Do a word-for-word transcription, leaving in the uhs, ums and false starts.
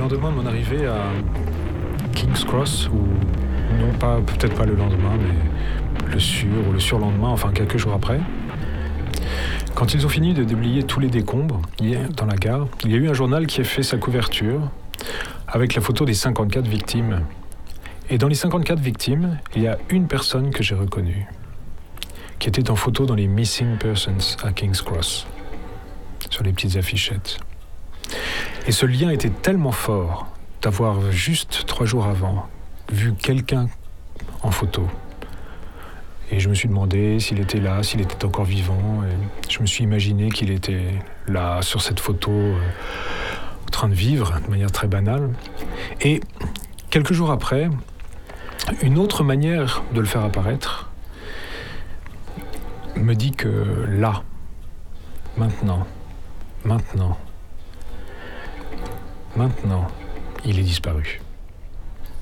lendemain de mon arrivée à King's Cross, ou non pas, peut-être pas le lendemain, mais le sur ou le surlendemain, enfin quelques jours après, quand ils ont fini de déblayer tous les décombres dans la gare, il y a eu un journal qui a fait sa couverture avec la photo des cinquante-quatre victimes. Et dans les cinquante-quatre victimes, il y a une personne que j'ai reconnue, qui était en photo dans les Missing Persons à King's Cross, sur les petites affichettes. Et ce lien était tellement fort d'avoir juste trois jours avant vu quelqu'un en photo. Et je me suis demandé s'il était là, s'il était encore vivant. Et je me suis imaginé qu'il était là, sur cette photo, euh, en train de vivre de manière très banale. Et quelques jours après, une autre manière de le faire apparaître me dit que là, maintenant, maintenant, maintenant, il est disparu.